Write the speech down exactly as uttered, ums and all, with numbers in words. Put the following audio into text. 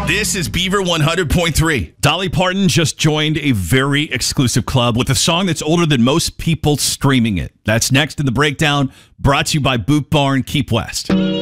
This is Beaver one hundred point three. Dolly Parton just joined a very exclusive club with a song that's older than most people streaming it. That's next in the breakdown, brought to you by Boot Barn Keep West.